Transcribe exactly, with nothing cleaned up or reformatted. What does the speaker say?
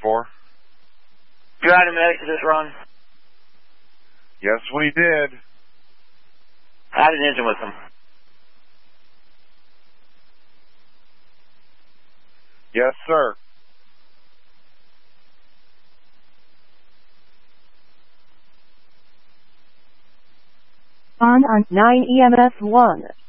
four. You had him exit this run? Yes, we did. I had an engine with him. Yes, sir. On on nine E M S one.